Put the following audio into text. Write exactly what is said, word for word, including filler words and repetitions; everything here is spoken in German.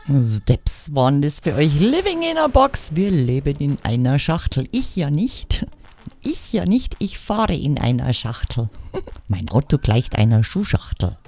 Steps waren das für euch. Living in a Box. Wir leben in einer Schachtel. Ich ja nicht. Ich ja nicht. Ich fahre in einer Schachtel. Mein Auto gleicht einer Schuhschachtel.